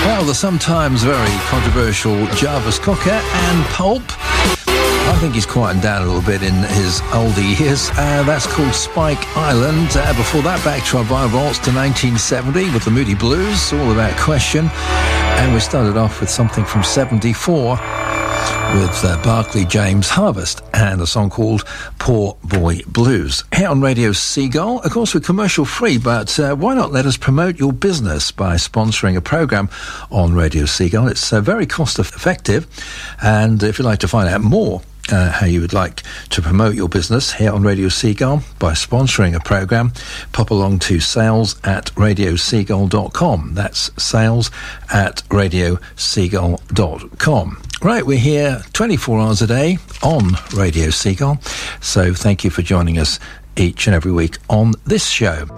Well, the sometimes very controversial Jarvis Cocker and Pulp. I think he's quieting down a little bit in his older years. That's called Spike Island. Before that, back to our Vivalts to 1970 with the Moody Blues, all about Question. And we started off with something from 74 with Barclay James Harvest and a song called Poor Boy Blues. Here on Radio Seagull, of course, we're commercial free, but why not let us promote your business by sponsoring a program on Radio Seagull? It's very cost effective, and if you'd like to find out more how you would like to promote your business here on Radio Seagull by sponsoring a program, pop along to sales@radioseagull.com. That's sales@radioseagull.com. Right, we're here 24 hours a day on Radio Seagull, so thank you for joining us each and every week on this show.